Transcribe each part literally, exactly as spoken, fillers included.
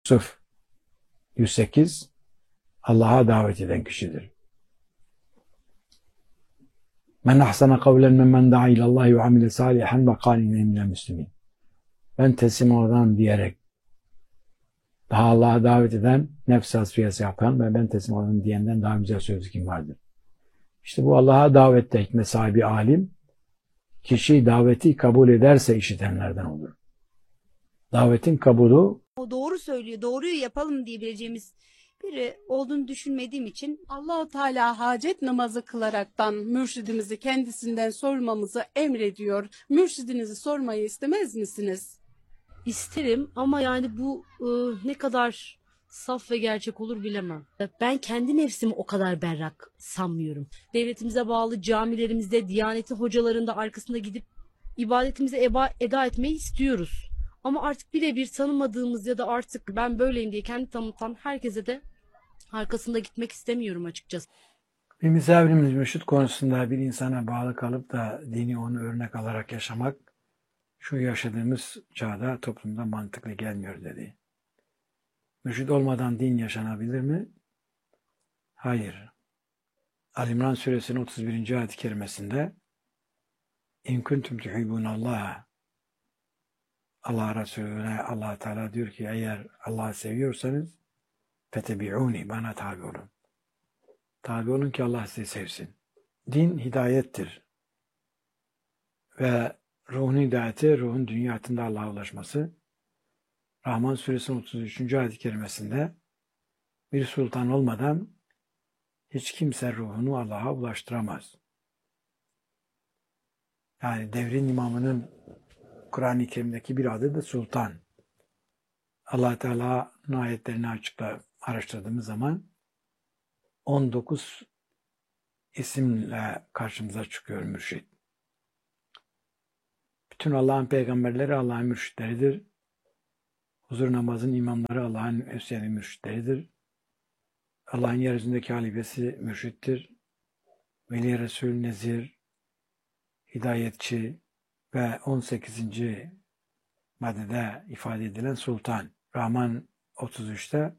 Yusuf yüz sekiz Allah'a davet eden kişidir. Men ahsana kavlen mimmen da'a ilallahi ve amile salihan ve kâle inneni minel müslimin. Ben teslim olan diyerek daha Allah'a davet eden, nefs hasfiyesi yapan ve ben teslim olan diyenden daha güzel sözü kim vardır? İşte bu Allah'a davette hikmet sahibi alim, kişi daveti kabul ederse işitenlerden olur. Davetin kabulü, o doğru söylüyor, doğruyu yapalım diyebileceğimiz biri olduğunu düşünmediğim için Allah-u Teala hacet namazı kılaraktan mürşidimizi kendisinden sormamızı emrediyor. Mürşidinizi sormayı istemez misiniz? İsterim ama yani bu ıı, ne kadar saf ve gerçek olur bilemem. Ben kendi nefsimi o kadar berrak sanmıyorum. Devletimize bağlı camilerimizde, Diyanet'in hocalarında arkasında gidip ibadetimizi eba, eda etmeyi istiyoruz. Ama artık birebir tanımadığımız ya da artık ben böyleyim diye kendi tanıtan herkese de arkasında gitmek istemiyorum açıkçası. bir misafirimiz mürşit konusunda bir insana bağlı kalıp da dini onu örnek alarak yaşamak şu yaşadığımız çağda toplumda mantıklı gelmiyor dedi. Mürşit olmadan din yaşanabilir mi? Hayır. Ali-İmran suresinin otuz birinci ayet-i kerimesinde İn kuntum tuhibbunallah, Allah Resulüne Allah Teala diyor ki eğer Allah'ı seviyorsanız fetebi'uni, bana tabi olun. Tabi olun ki Allah sizi sevsin. Din hidayettir. Ve ruhun hidayeti, ruhun dünya hayatında Allah'a ulaşması. Rahman suresinin otuz üçüncü ayet-i kerimesinde bir sultan olmadan hiç kimse ruhunu Allah'a ulaştıramaz. Yani devrin imamının Kur'an-ı Kerim'deki bir adı da sultan. Allah Teala'nın ayetlerini açıkla araştırdığımız zaman on dokuz isimle karşımıza çıkıyor mürşit. Bütün Allah'ın peygamberleri Allah'ın mürşitleridir. Huzur namazın imamları Allah'ın ösiyeli mürşitleridir. Allah'ın yeryüzündeki halifesi mürşittir. Veli Resul, Nezir, hidayetçi ve on sekizinci maddede ifade edilen sultan. Rahman otuz üçte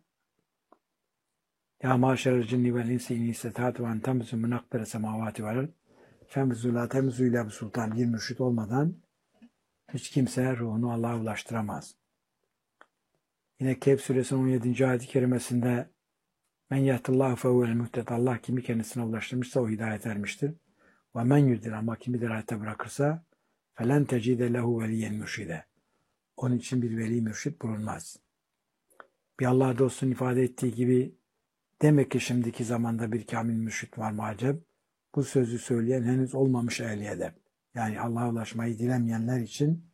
Ya maşerel cinni vel insi in istata'tu en temzu min akdari semavati vel ard femzu la temzu ila sultan. Bir mürşit olmadan hiç kimse ruhunu Allah'a ulaştıramaz. Yine Kehf suresinin on yedinci ayet-i kerimesinde men yahdillahu fehuvel muhtedi. Allah kimi kendisine ulaştırmışsa o hidayet ermiştir. Ve men yudil, ama kimi dirayete bırakırsa felen tecide lehu veliyen mürşide. Onun için bir veli mürşit bulunmaz. Bir Allah dostunun ifade ettiği gibi demek ki şimdiki zamanda bir kamil mürşit var mı acep? Bu sözü söyleyen henüz olmamış ehli edep. Yani Allah'a ulaşmayı dilemeyenler için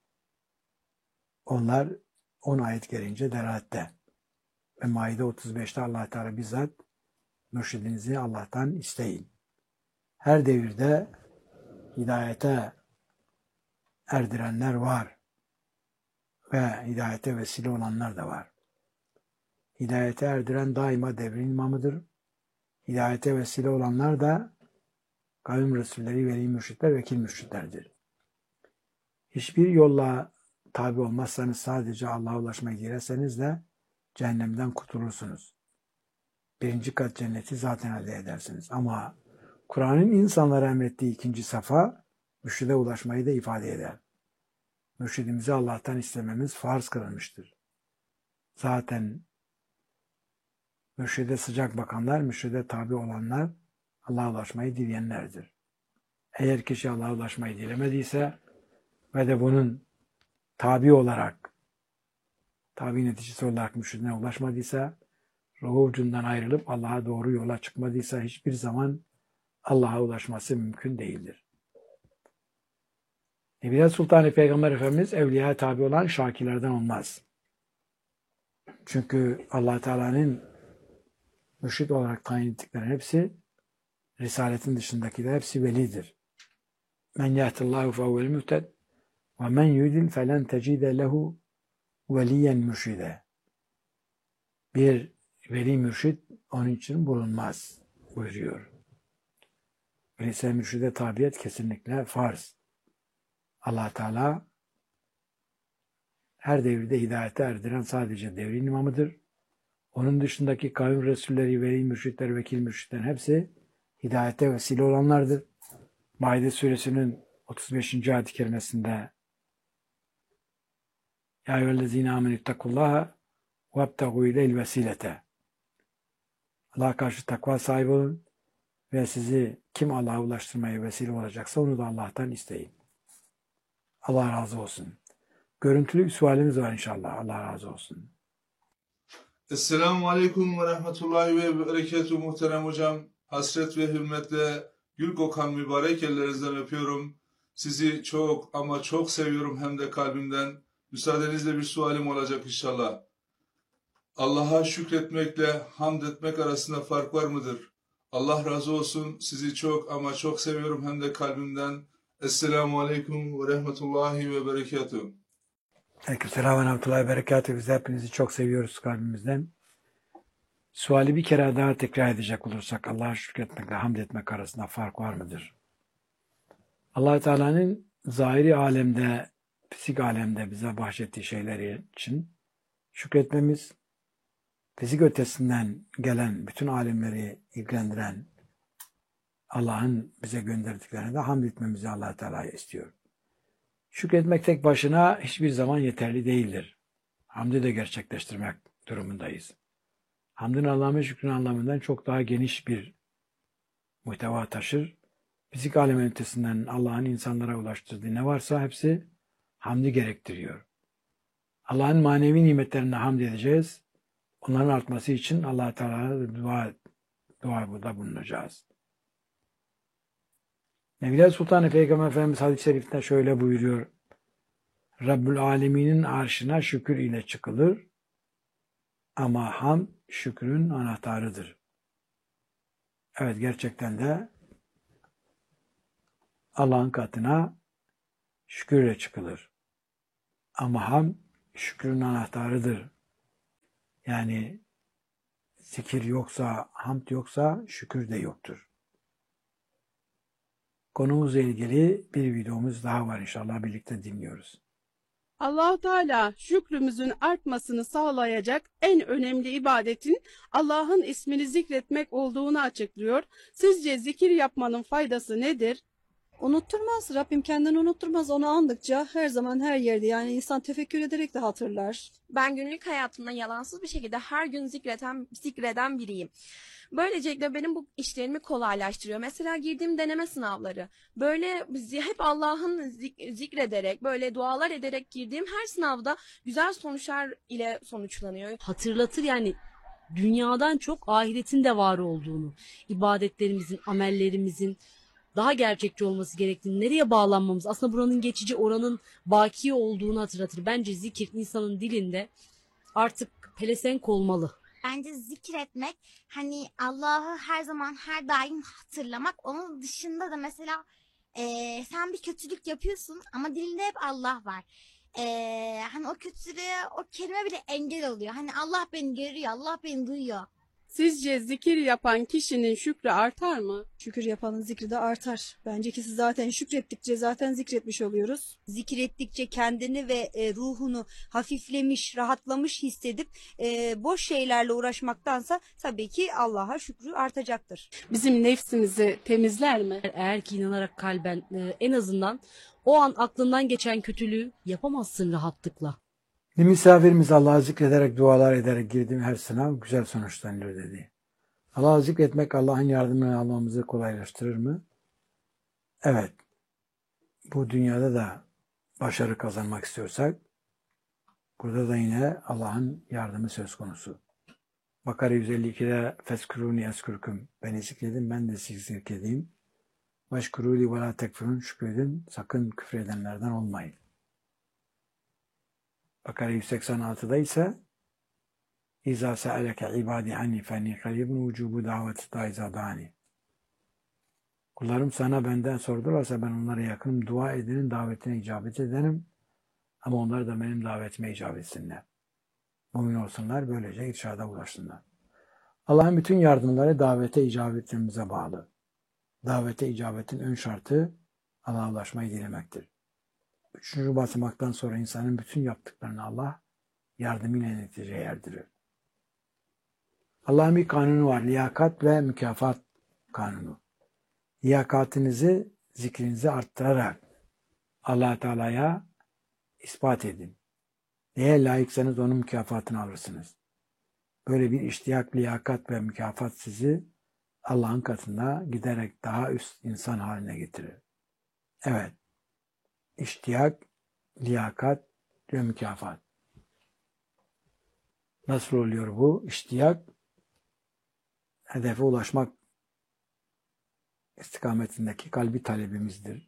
onlar on ayet gelince delalette. Ve Maide otuz beşte Allah Teala bizzat mürşidinizi Allah'tan isteyin. Her devirde hidayete erdirenler var ve hidayete vesile olanlar da var. Hidayete erdiren daima devrin imamıdır. Hidayete vesile olanlar da kavim resulleri, veli mürşitler, vekil mürşitlerdir. Hiçbir yolla tabi olmazsanız, sadece Allah'a ulaşmayı dilerseniz de cehennemden kurtulursunuz. Birinci kat cenneti zaten elde edersiniz. Ama Kur'an'ın insanlara emrettiği ikinci safa mürşide ulaşmayı da ifade eder. Mürşidimizi Allah'tan istememiz farz kılınmıştır. Zaten mürşide sıcak bakanlar, mürşide tabi olanlar Allah'a ulaşmayı dileyenlerdir. Eğer kişi Allah'a ulaşmayı dilemediyse ve de bunun tabi olarak, tabi neticesi olarak mürşidine ulaşmadıysa, ruhu ucundan ayrılıp Allah'a doğru yola çıkmadıysa hiçbir zaman Allah'a ulaşması mümkün değildir. Nebiler Sultanı Peygamber Efendimiz evliyaya tabi olan şakirlerden olmaz. Çünkü Allah Teala'nın mürşid olarak tayin ettikleri hepsi, risaletin dışındakiler hepsi velidir. Men yahdillahu fehuvel muhted ve men yudil felen tecide lehu veliyen mürşide. Bir veli mürşid onun için bulunmaz buyuruyor. Öyleyse mürşide tabiyet kesinlikle farz. Allah Teala her devirde hidayete erdiren sadece devrin imamıdır. Onun dışındaki kavim resulleri, veli mürşitler, vekil mürşitlerin hepsi hidayete vesile olanlardır. Maide suresinin otuz beşinci ayet-i kerimesinde Ya eyyühellezine amenüttekullaha vebtegû ileyl vesilete. Allah'a karşı takva sahibi olun ve sizi kim Allah'a ulaştırmaya vesile olacaksa onu da Allah'tan isteyin. Allah razı olsun. Görüntülü bir sualimiz var inşallah. Allah razı olsun. Esselamu Aleyküm ve Rahmetullahi ve Berekatuhu muhterem hocam. Hasret ve hürmetle gül kokan mübarek ellerinizden öpüyorum. Sizi çok ama çok seviyorum hem de kalbimden. Müsaadenizle bir sualim olacak inşallah. Allah'a şükretmekle hamd etmek arasında fark var mıdır? Allah razı olsun. Sizi çok ama çok seviyorum hem de kalbimden. Esselamu Aleyküm ve Rahmetullahi ve Berekatuhu. Aleykümselam ve rahmetullahi ve berekatuhu. Biz hepinizi çok seviyoruz kalbimizden. Suali bir kere daha tekrar edecek olursak Allah'a şükretmekle hamd etmek arasında fark var mıdır? Allah Teala'nın zahiri alemde, fizik alemde bize bahşettiği şeyleri için şükretmemiz, fizik ötesinden gelen bütün alemleri ilgilendiren Allah'ın bize gönderdiklerine de hamd etmemizi Allah Teala istiyor. Şükretmek tek başına hiçbir zaman yeterli değildir. Hamdi de gerçekleştirmek durumundayız. Hamdın anlamı şükrün anlamından çok daha geniş bir muhteva taşır. Fizik alemin ötesinden Allah'ın insanlara ulaştırdığı ne varsa hepsi hamdi gerektiriyor. Allah'ın manevi nimetlerine hamd edeceğiz. Onların artması için Allah Teala'ya dua, dua burada bulunacağız. Nebiler Sultan Peygamber Efendimiz hadis-i şerifte şöyle buyuruyor. Rabbül Alemin'in arşına şükür ile çıkılır ama hamd şükrün anahtarıdır. Evet, gerçekten de Allah'ın katına şükür ile çıkılır. Ama hamd şükrün anahtarıdır. Yani zikir yoksa, hamd yoksa şükür de yoktur. Konumuzla ilgili bir videomuz daha var, inşallah birlikte dinliyoruz. Allah-u Teala şükrümüzün artmasını sağlayacak en önemli ibadetin Allah'ın ismini zikretmek olduğunu açıklıyor. Sizce zikir yapmanın faydası nedir? Unutturmaz. Rabbim kendini unutturmaz. Onu andıkça her zaman her yerde, yani insan tefekkür ederek de hatırlar. Ben günlük hayatımda yalansız bir şekilde her gün zikreden, zikreden biriyim. Böylelikle benim bu işlerimi kolaylaştırıyor. Mesela girdiğim deneme sınavları. Böyle hep Allah'ın zik- zikrederek, böyle dualar ederek girdiğim her sınavda güzel sonuçlar ile sonuçlanıyor. Hatırlatır yani, dünyadan çok ahiretin de var olduğunu, ibadetlerimizin, amellerimizin daha gerçekçi olması gerektiğini, nereye bağlanmamız, aslında buranın geçici, oranın baki olduğunu hatırlatır. Bence zikir insanın dilinde artık pelesenk olmalı. Bence zikretmek, hani Allah'ı her zaman her daim hatırlamak. Onun dışında da mesela eee, sen bir kötülük yapıyorsun ama dilinde hep Allah var. Eee, hani o kötülüğe o kelime bile engel oluyor. Hani Allah beni görüyor, Allah beni duyuyor. Sizce zikir yapan kişinin şükrü artar mı? Şükür yapanın zikri de artar. Bence ki siz zaten şükrettikçe zaten zikretmiş oluyoruz. Zikrettikçe kendini ve e, ruhunu hafiflemiş, rahatlamış hissedip e, boş şeylerle uğraşmaktansa tabii ki Allah'a şükrü artacaktır. Bizim nefsimizi temizler mi? Eğer ki inanarak kalben e, en azından o an aklından geçen kötülüğü yapamazsın rahatlıkla. Bir misafirimiz Allah'ı zikrederek, dualar ederek girdiğim her sınav güzel sonuçlanıyor dedi. Allah'ı zikretmek Allah'ın yardımını almamızı kolaylaştırır mı? Evet. Bu dünyada da başarı kazanmak istiyorsak burada da yine Allah'ın yardımı söz konusu. Bakara yüz elli ikide Feskuruni eskurkum. Beni zikredin, ben de sizi zikredeyim. Veşkuruli ve la tekfurun, şükredin, sakın küfredenlerden olmayın. Bakara yüz seksen altıda ise İzâ se'aleke ibâdi anni fenni karibun vücubu daveti dâizâ dâni. Kullarım sana benden sordularsa ben onlara yakınım, dua edenin davetine icabet edenim ama onlar da benim davetime icabet etsinler. Mümin olsunlar, böylece irşada ulaşsınlar. Allah'ın bütün yardımları davete icabetimize bağlı. Davete icabetin ön şartı Allah'a ulaşmayı dilemektir. Üçüncü basamaktan sonra insanın bütün yaptıklarını Allah yardımıyla neticeye erdirir. Allah'ın bir kanunu var. Liyakat ve mükafat kanunu. Liyakatinizi, zikrinizi arttırarak Allah Teala'ya ispat edin. Neye layıksanız onun mükafatını alırsınız. Böyle bir iştiyak, liyakat ve mükafat sizi Allah'ın katında giderek daha üst insan haline getirir. Evet. İştiyak, liyakat ve mükafat. Nasıl oluyor bu? İştiyak, hedefe ulaşmak istikametindeki kalbi talebimizdir.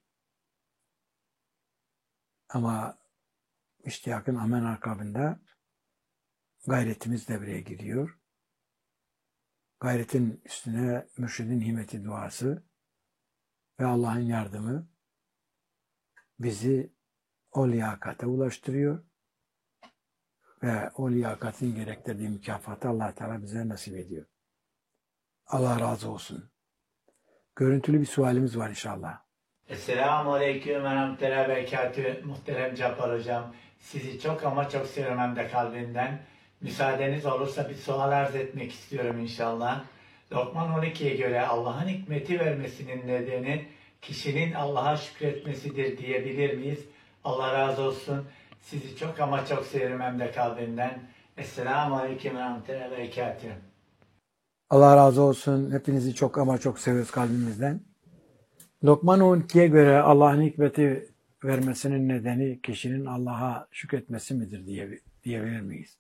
Ama iştiyakın hemen akabında gayretimiz devreye giriyor. Gayretin üstüne mürşidin himeti duası ve Allah'ın yardımı bizi o liyakate ulaştırıyor ve o liyakatın gerektirdiği mükafatı Allah Teala bize nasip ediyor. Allah razı olsun. Görüntülü bir sualimiz var inşallah. Esselamu Aleyküm ve Rahmetullahi ve Berekatühü. Muhterem Cabbar Hocam, sizi çok ama çok seviyorum hem de kalbimden. Müsaadeniz olursa bir sual arz etmek istiyorum inşallah. Lokman on ikiye göre Allah'ın hikmeti vermesinin nedeni kişinin Allah'a şükretmesidir diyebilir miyiz? Allah razı olsun. Sizi çok ama çok seviyorum hem de kalbimden. Esselamu Aleyküm ve Rahmetullahi ve Berekatühü. Allah razı olsun. Hepinizi çok ama çok seviyoruz kalbimizden. Lokman on ikiye göre Allah'ın hikmeti vermesinin nedeni kişinin Allah'a şükretmesi midir diye, diyebilir miyiz?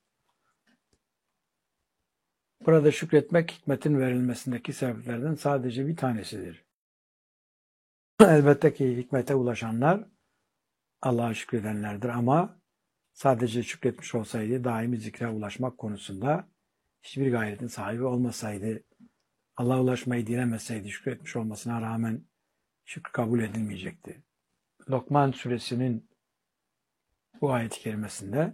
Burada şükretmek hikmetin verilmesindeki sebeplerden sadece bir tanesidir. Elbette ki hikmete ulaşanlar Allah'a şükredenlerdir ama sadece şükretmiş olsaydı daimi zikre ulaşmak konusunda hiçbir gayretin sahibi olmasaydı, Allah'a ulaşmayı dilemeseydi şükretmiş olmasına rağmen şükür kabul edilmeyecekti. Lokman suresinin bu ayet-i kerimesinde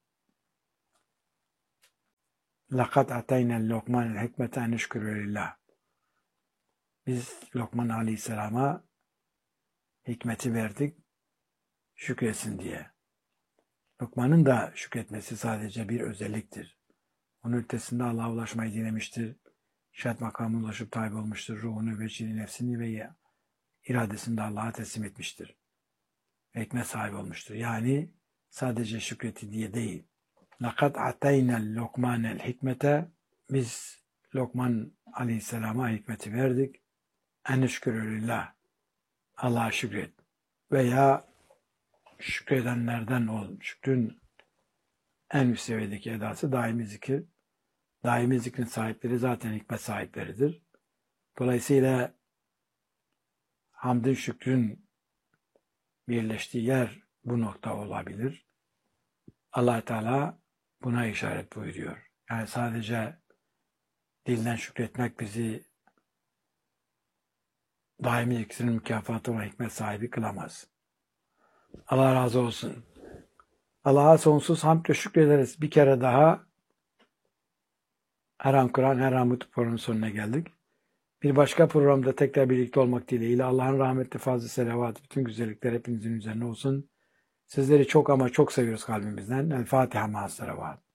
لَقَدْ اَتَيْنَا الْلُقْمَانَ الْحِكْمَةَ اَنْ اِشْكُرُ لِلّٰهِ Biz Lokman Aleyhisselam'a hikmeti verdik, şükretsin diye. Lokman'ın da şükretmesi sadece bir özelliktir. Onun ötesinde Allah'a ulaşmayı dilemiştir. Şehadet makamına ulaşıp tabi olmuştur. Ruhunu, veçini, nefsini ve iradesini de Allah'a teslim etmiştir. Ve hikmet sahibi olmuştur. Yani sadece şükreti diye değil. لَقَدْ اَتَيْنَا الْلُقْمَانَ الْحِكْمَةَ Biz Lokman Aleyhisselam'a hikmeti verdik. اَنْ اِشْكُرُ لِلّٰهِ Allah'a şükret. Veya şükredenlerden ol. Şükrün en üst seviyedeki edası daimi zikir. Daimi zikrin sahipleri zaten hikmet sahipleridir. Dolayısıyla hamdın, şükrün birleştiği yer bu nokta olabilir. Allah Teala buna işaret buyuruyor. Yani sadece dilden şükretmek bizi daimi zikrin mükafatı olan hikmet sahibi kılamaz. Allah razı olsun. Allah'a sonsuz hamd ve şükrederiz. Bir kere daha her an Kur'an, her an bu programın sonuna geldik. Bir başka programda tekrar birlikte olmak dileğiyle Allah'ın rahmeti, fazla selavatı, bütün güzellikler hepinizin üzerine olsun. Sizleri çok ama çok seviyoruz kalbimizden. El Fatiha ma'as salavat.